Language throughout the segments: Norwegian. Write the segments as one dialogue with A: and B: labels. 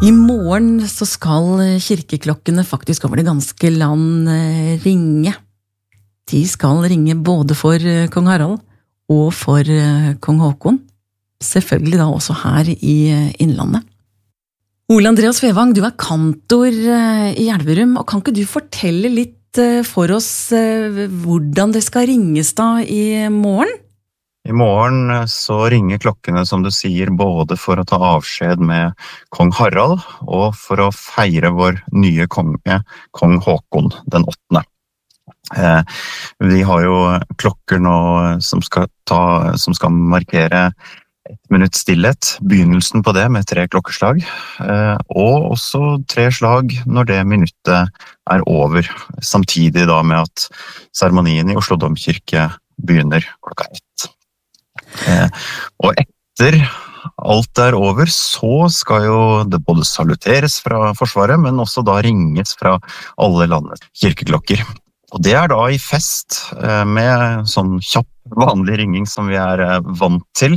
A: I morgen så skal kirkeklokkene faktisk over det ganske land ringe. De skal ringe både for kong Harald og for kong Håkon. Selvfølgelig da også her i Innlandet. Ole Andreas Fevang, du kantor i Elverum, og kan ikke du fortelle litt for oss hvordan det skal ringes da i morgen?
B: I morgen så ringer klokkene, som du sier, både for å ta avskjed med kong Harald og for å feire vår nye konge, kong Håkon den 8. Vi har jo klokker nå som skal markere 1 minutt stillhet, begynnelsen på det med 3 klokkeslag, og også 3 slag når det minuttet over, samtidig da med at seremonien i Oslo Domkirke begynner klokka 1. Og etter alt over, så skal jo det både saluteres fra Forsvaret, men også da ringes fra alle landets kirkeklokker. Og det da i fest, med sånn kjapp, vanlig ringing som vi vant til,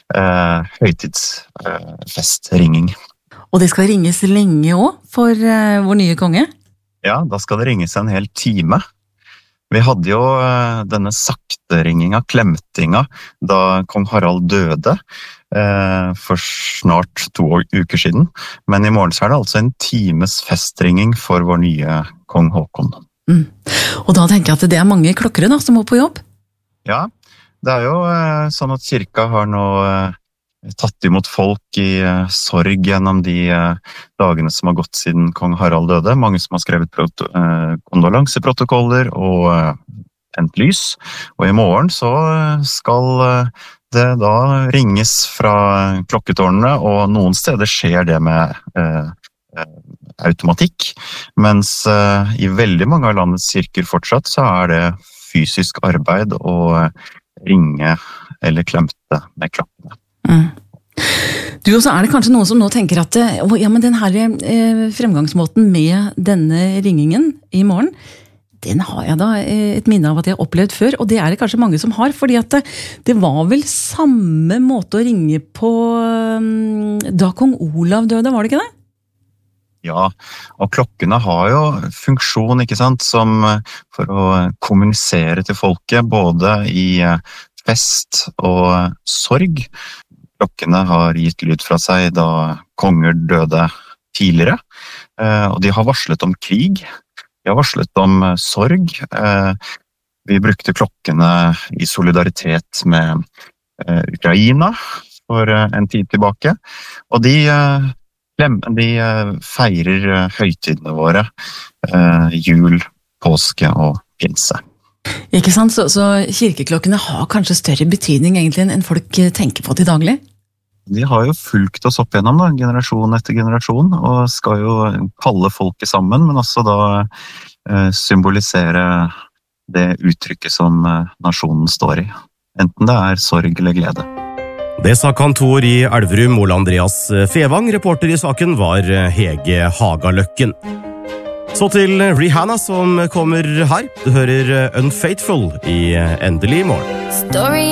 B: høytidsfestringing.
A: Og det skal ringes lenge også for vår nye konge?
B: Ja, da skal det ringes en hel time. Vi hadde jo denne sakteringinga, klemtinga, da kong Harald døde for snart 2 uker siden. Men i morgen så det altså en times festringing for vår nye kong Håkon.
A: Og da tenker jeg at det mange klokkere da, som må på jobb?
B: Ja, det jo sånn at kirka har nå tatt imot folk i sorg gjennom de dagene som har gått siden kong Harald døde. Mange som har skrevet kondolanseprotokoller og tent lys. Og i morgen så skal det da ringes fra klokketårnene, og noen steder skjer det med automatikk, mens i veldig mange av landets kirker fortsatt så det fysisk arbeid å ringe eller klemte med klokkene.
A: Du, og så det kanskje noen som nå tenker at ja, men den her fremgangsmåten med denne ringingen i morgen, den har jeg da et minne av at jeg har opplevd før, og det det kanskje mange som har, fordi at det var vel samme måte å ringe på da kong Olav døde, var det ikke det?
B: Ja, og klokkene har jo funksjon, ikke sant, som for å kommunisere til folket, både i fest og sorg. Klokkene har gitt lyd fra seg da konger døde tidligere, og de har varslet om krig, de har varslet om sorg. Vi brukte klokkene i solidaritet med Ukraina for en tid tilbake, og de feirer høytidene våre, jul, påske og pinse.
A: Ikke sant? Så kirkeklokkene har kanskje større betydning egentlig enn folk tenker på til daglig?
B: De har jo fulgt oss opp gjennom da, generasjon etter generasjon, og skal jo kalle folket sammen, men også da symbolisere det uttrykket som nasjonen står i. Enten det sorg eller glede.
C: Det sa kantor i Elverum, Ole Andreas Fevang. Reporter i saken var Hege Hagaløkken. Så til Rihanna som kommer her. Du hører Unfaithful i Endelig morgen.